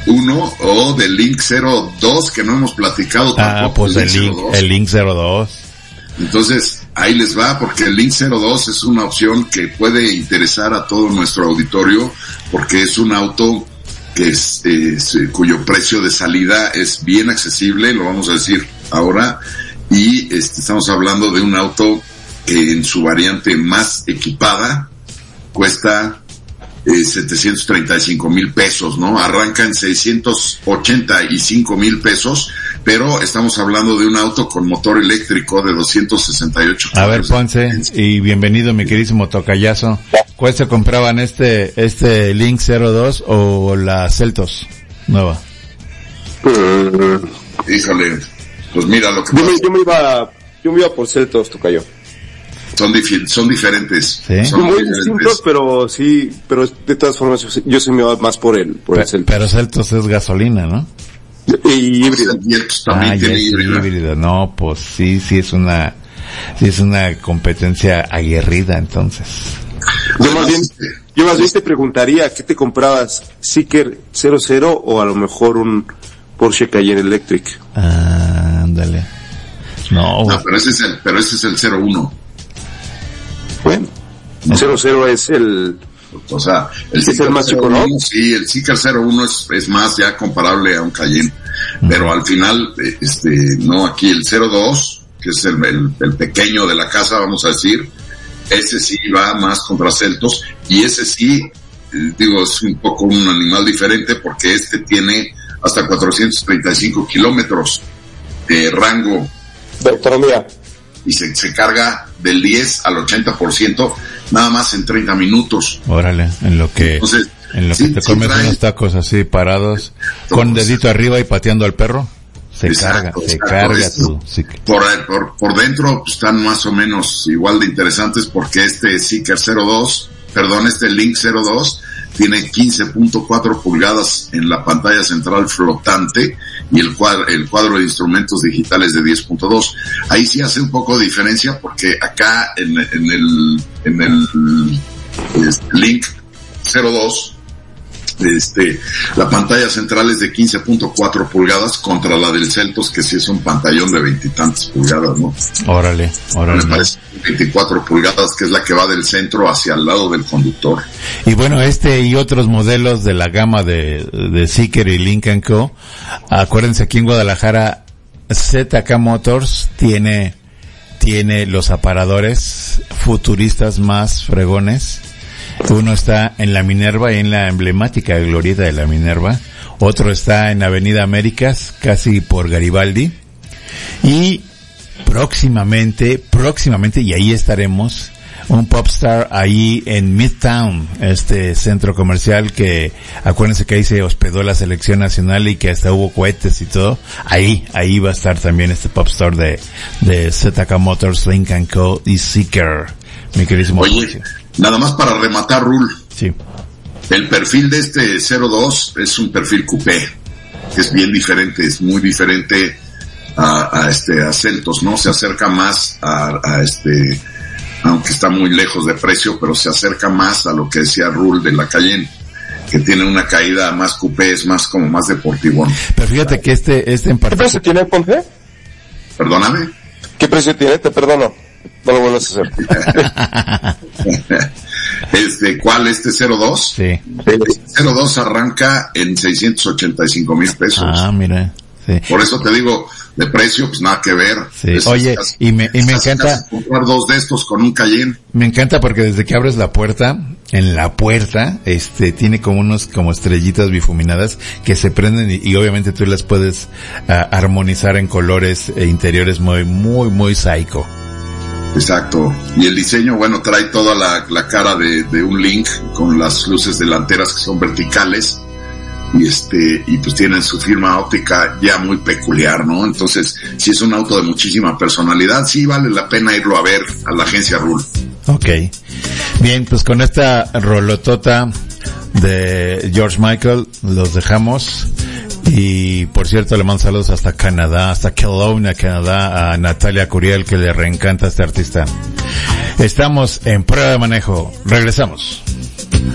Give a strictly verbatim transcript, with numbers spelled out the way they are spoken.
uno o del Link cero dos que no hemos platicado tampoco. Ah, pues el Link, el Link cero dos. Entonces, ahí les va, porque el Link cero dos es una opción que puede interesar a todo nuestro auditorio, porque es un auto que es, es, cuyo precio de salida es bien accesible, lo vamos a decir ahora, y este, estamos hablando de un auto que en su variante más equipada cuesta eh, setecientos treinta y cinco mil pesos, ¿no? Arranca en seiscientos ochenta y cinco mil pesos, pero estamos hablando de un auto con motor eléctrico de doscientos sesenta y ocho. A ver, Ponce, y bienvenido mi queridísimo tocayazo. ¿Cuál se compraban, este este Link cero dos o la Celtos nueva? Uh, híjole, pues mira lo que yo, me, yo me iba yo me iba por Celtos, tocayo. Son, dif- son diferentes. ¿Sí? Son muy diferentes. distintos, pero sí, pero de todas formas yo, yo sí me iba más por el, por Pe- el Celtos. Pero Celtos es gasolina, ¿no? Y híbrida. Y el, pues, también Ah, tiene ya es híbrida. híbrida. No, pues sí, sí es una, sí es una competencia aguerrida, entonces. Yo más bien, yo más bien te preguntaría, ¿qué te comprabas? ¿Seeker cero cero o a lo mejor un Porsche Cayenne Electric? Ah, ándale. No, No, pero ese es el, pero ese es el cero uno. Bueno, el cero cero es el... O sea, el ¿Es el más chico, no? Sí, el Seeker cero uno es, es más ya comparable a un Cayenne. Pero al final, eh, este, no, aquí el cero dos, que es el, el, el pequeño de la casa, vamos a decir, ese sí va más contra Celtos, y ese sí, eh, digo, es un poco un animal diferente porque este tiene hasta cuatrocientos treinta y cinco kilómetros de rango de autonomía. y se, se carga del diez al ochenta por ciento nada más en treinta minutos. órale, en lo que, Entonces, en lo sí, que te sí comes trae- unos tacos así parados, con dedito arriba y pateando al perro, se Exacto, carga, se exacto. carga Esto, tu, sí. Por, por, por dentro pues, están más o menos igual de interesantes porque este Seeker cero dos, perdón, este Link cero dos tiene quince punto cuatro pulgadas en la pantalla central flotante y el cuadro, el cuadro de instrumentos digitales de diez punto dos. Ahí sí hace un poco de diferencia porque acá en, en el, en el este, Link cero dos, este, la pantalla central es de quince punto cuatro pulgadas contra la del Celtos, que sí es un pantallón de veintitantas pulgadas, ¿no? Órale, órale. Me parece veinticuatro pulgadas, que es la que va del centro hacia el lado del conductor. Y bueno, este y otros modelos de la gama de, de Seeker y Link and Co. Acuérdense, aquí en Guadalajara, Z K Motors tiene, tiene los aparadores futuristas más fregones. Uno está en la Minerva y en la emblemática glorieta de la Minerva. Otro está en Avenida Américas, casi por Garibaldi. Y próximamente, próximamente, y ahí estaremos, un Popstar ahí en Midtown, este centro comercial que, acuérdense que ahí se hospedó la selección nacional y que hasta hubo cohetes y todo. Ahí, ahí va a estar también este Popstar de, de Z K Motors, Link and Co. y Seeker, mi queridísimo. Oye, Jorge. nada más para rematar, Rul. Sí. El perfil de este cero dos es un perfil coupé, que es bien diferente, es muy diferente a, a este, a Celtos, ¿no? Se acerca más a, a este, aunque está muy lejos de precio, pero se acerca más a lo que decía Rul de la Cayenne, que tiene una caída más coupé, es más como más deportivón. Pero fíjate que este, este en ¿Qué precio particular, tiene, Ponce? Perdóname. ¿Qué precio tiene? Te perdono. No lo vuelvas a hacer. Este, ¿cuál? Este cero dos. sí. Este cero dos arranca en seiscientos ochenta y cinco mil pesos. Ah, mira, sí. Por eso te digo, de precio, pues nada que ver. Sí. Es Oye, casi- y me, y me casi, encanta, casi comprar dos de estos con un Cayenne. me encanta porque desde que abres la puerta, en la puerta, este, tiene como unos, como estrellitas bifuminadas que se prenden y, y obviamente tú las puedes uh, armonizar en colores e interiores muy, muy, muy psycho. Exacto. Y el diseño, bueno, trae toda la, la cara de, de un Link con las luces delanteras que son verticales. Y este, y pues tienen su firma óptica ya muy peculiar, ¿no? Entonces, si es un auto de muchísima personalidad, sí vale la pena irlo a ver a la agencia Rul. Ok. Bien, pues con esta rolotota de George Michael los dejamos. Y por cierto, le mando saludos hasta Canadá, hasta Kelowna, Canadá, a Natalia Curiel, que le reencanta a este artista. Estamos en Prueba de Manejo. Regresamos.